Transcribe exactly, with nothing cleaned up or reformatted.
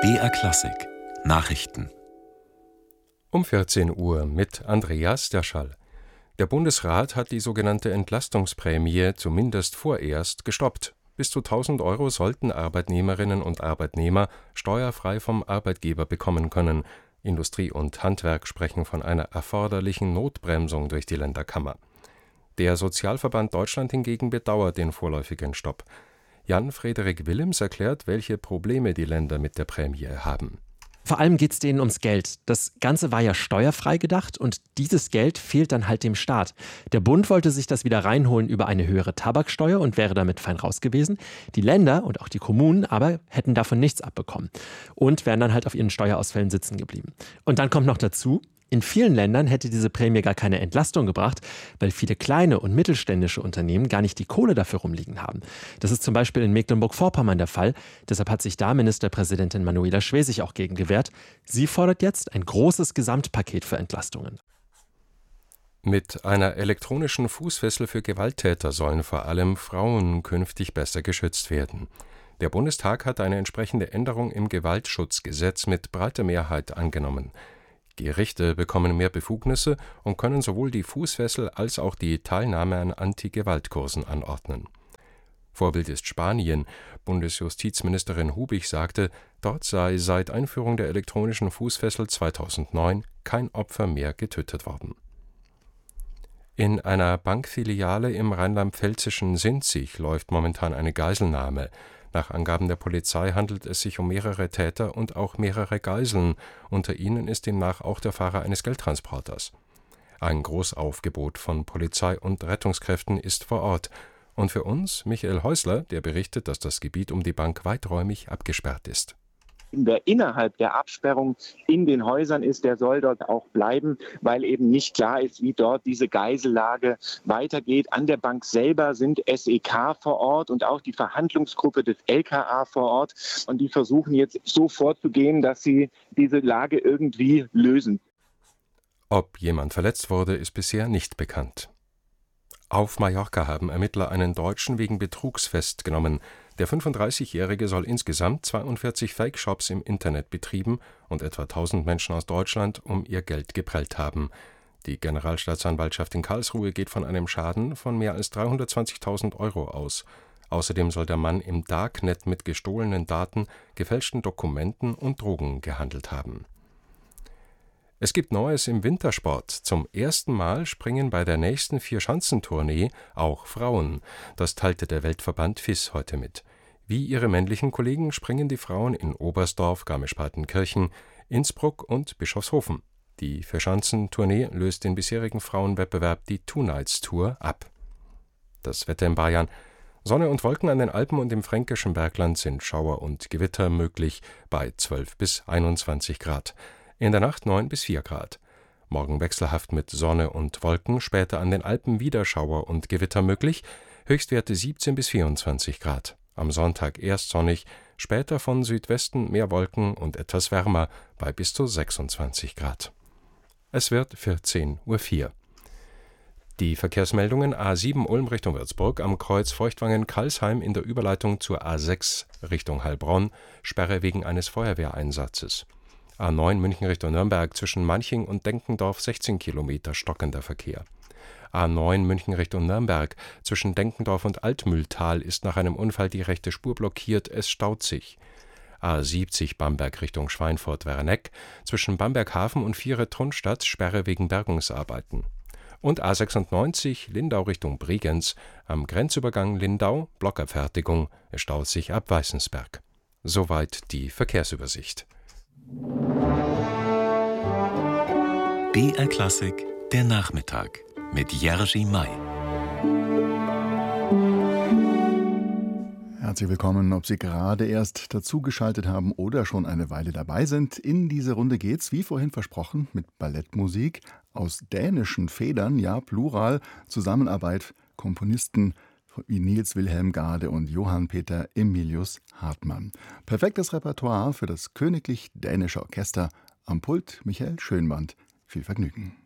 B R Klassik Nachrichten Um vierzehn Uhr mit Andreas Derschall. Der Bundesrat hat die sogenannte Entlastungsprämie zumindest vorerst gestoppt. Bis zu tausend Euro sollten Arbeitnehmerinnen und Arbeitnehmer steuerfrei vom Arbeitgeber bekommen können. Industrie und Handwerk sprechen von einer erforderlichen Notbremsung durch die Länderkammer. Der Sozialverband Deutschland hingegen bedauert den vorläufigen Stopp. Jan-Frederik Willems erklärt, welche Probleme die Länder mit der Prämie haben. Vor allem geht es denen ums Geld. Das Ganze war ja steuerfrei gedacht und dieses Geld fehlt dann halt dem Staat. Der Bund wollte sich das wieder reinholen über eine höhere Tabaksteuer und wäre damit fein raus gewesen. Die Länder und auch die Kommunen aber hätten davon nichts abbekommen und wären dann halt auf ihren Steuerausfällen sitzen geblieben. Und dann kommt noch dazu, in vielen Ländern hätte diese Prämie gar keine Entlastung gebracht, weil viele kleine und mittelständische Unternehmen gar nicht die Kohle dafür rumliegen haben. Das ist zum Beispiel in Mecklenburg-Vorpommern der Fall. Deshalb hat sich da Ministerpräsidentin Manuela Schwesig auch gegen gewehrt. Sie fordert jetzt ein großes Gesamtpaket für Entlastungen. Mit einer elektronischen Fußfessel für Gewalttäter sollen vor allem Frauen künftig besser geschützt werden. Der Bundestag hat eine entsprechende Änderung im Gewaltschutzgesetz mit breiter Mehrheit angenommen. Gerichte bekommen mehr Befugnisse und können sowohl die Fußfessel als auch die Teilnahme an Anti-Gewalt-Kursen anordnen. Vorbild ist Spanien. Bundesjustizministerin Hubich sagte, dort sei seit Einführung der elektronischen Fußfessel zweitausendneun kein Opfer mehr getötet worden. In einer Bankfiliale im rheinland-pfälzischen Sinzig läuft momentan eine Geiselnahme. Nach Angaben der Polizei handelt es sich um mehrere Täter und auch mehrere Geiseln. Unter ihnen ist demnach auch der Fahrer eines Geldtransporters. Ein Großaufgebot von Polizei und Rettungskräften ist vor Ort. Und für uns Michael Häusler, der berichtet, dass das Gebiet um die Bank weiträumig abgesperrt ist. Wer innerhalb der Absperrung in den Häusern ist, der soll dort auch bleiben, weil eben nicht klar ist, wie dort diese Geisellage weitergeht. An der Bank selber sind S E K vor Ort und auch die Verhandlungsgruppe des L K A vor Ort. Und die versuchen jetzt so vorzugehen, dass sie diese Lage irgendwie lösen. Ob jemand verletzt wurde, ist bisher nicht bekannt. Auf Mallorca haben Ermittler einen Deutschen wegen Betrugs festgenommen. Der fünfunddreißigjährige soll insgesamt zweiundvierzig Fake-Shops im Internet betrieben und etwa tausend Menschen aus Deutschland um ihr Geld geprellt haben. Die Generalstaatsanwaltschaft in Karlsruhe geht von einem Schaden von mehr als dreihundertzwanzigtausend Euro aus. Außerdem soll der Mann im Darknet mit gestohlenen Daten, gefälschten Dokumenten und Drogen gehandelt haben. Es gibt Neues im Wintersport. Zum ersten Mal springen bei der nächsten Vierschanzentournee auch Frauen. Das teilte der Weltverband F I S heute mit. Wie ihre männlichen Kollegen springen die Frauen in Oberstdorf, Garmisch-Partenkirchen, Innsbruck und Bischofshofen. Die Vierschanzentournee löst den bisherigen Frauenwettbewerb, die Two Nights Tour, ab. Das Wetter in Bayern. Sonne und Wolken an den Alpen und im fränkischen Bergland sind Schauer und Gewitter möglich bei zwölf bis einundzwanzig Grad. In der Nacht neun bis vier Grad. Morgen wechselhaft mit Sonne und Wolken, später an den Alpen wieder Schauer und Gewitter möglich, Höchstwerte siebzehn bis vierundzwanzig Grad. Am Sonntag erst sonnig, später von Südwesten mehr Wolken und etwas wärmer bei bis zu sechsundzwanzig Grad. Es wird vierzehn Uhr vier. Die Verkehrsmeldungen: A sieben Ulm Richtung Würzburg, am Kreuz Feuchtwangen-Kalsheim in der Überleitung zur A sechs Richtung Heilbronn, Sperre wegen eines Feuerwehreinsatzes. A neun München Richtung Nürnberg, zwischen Manching und Denkendorf sechzehn Kilometer stockender Verkehr. A neun München Richtung Nürnberg, zwischen Denkendorf und Altmühltal ist nach einem Unfall die rechte Spur blockiert, es staut sich. A siebzig Bamberg Richtung Schweinfurt-Werneck, zwischen Bamberghafen und Viere-Trunstadt Sperre wegen Bergungsarbeiten. Und A sechsundneunzig Lindau Richtung Bregenz, am Grenzübergang Lindau Blockabfertigung, es staut sich ab Weißensberg. Soweit die Verkehrsübersicht. B R Klassik, der Nachmittag mit Jerzy May. Herzlich willkommen, ob Sie gerade erst dazugeschaltet haben oder schon eine Weile dabei sind. In diese Runde geht's, wie vorhin versprochen, mit Ballettmusik aus dänischen Federn, ja Plural, Zusammenarbeit Komponisten wie Niels Wilhelm Gade und Johann Peter Emilius Hartmann. Perfektes Repertoire für das Königlich Dänische Orchester. Am Pult Michael Schönwandt. Viel Vergnügen.